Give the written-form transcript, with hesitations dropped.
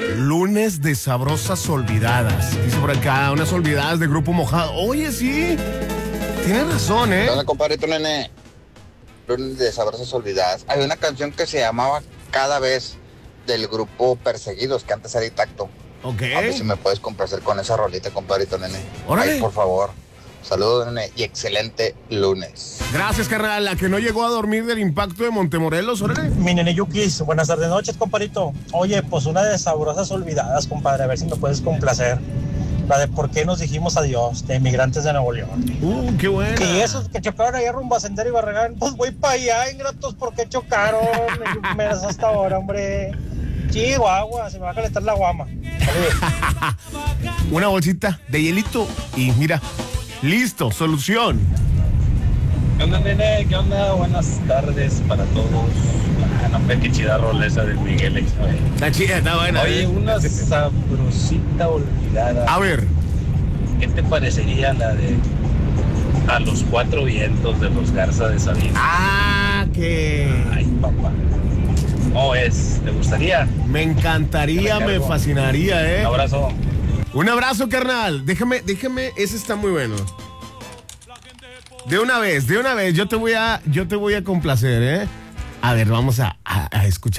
Lunes de sabrosas olvidadas. Dice por acá, unas olvidadas de Grupo Mojado. Oye, sí, tienes razón, ¿eh? Hola, compadrito nene. Lunes de sabrosas olvidadas. Hay una canción que se llamaba Cada Vez del grupo Perseguidos, que antes era Intacto. Ok. A ver si me puedes complacer con esa rolita, compadrito nene. Órale. Ay, por favor. Saludos, nene, y excelente lunes. Gracias, carnal. La que no llegó a dormir del impacto de Montemorelos, órale. Mi nene Yukis, buenas tardes, noches, compadrito. Oye, pues una de sabrosas olvidadas, compadre, a ver si me puedes complacer. La de por qué nos dijimos adiós, de Inmigrantes de Nuevo León. Qué bueno. Y esos que chocaron allá rumbo a Sendero y Barragán, pues voy para allá, ingratos, ¿por qué chocaron? Me das hasta ahora, hombre. Chihuahua, se me va a calentar la guama. Una bolsita de hielito y mira, listo, solución. ¿Qué onda, nene? ¿Qué onda? Buenas tardes para todos. No, qué chida rola esa del Miguel X-Ray. Está chida, está buena. Oye, una sabrosita olvidada. A ver. ¿Qué te parecería la de A los Cuatro Vientos de los Garza de Sabina? Ah, que... Ay, papá. ¿Cómo es? ¿Te gustaría? Me encantaría, me fascinaría, ¿eh? Un abrazo. Un abrazo, carnal. Déjame, ese está muy bueno. De una vez, yo te voy a complacer, ¿eh? A ver, vamos a escuchar.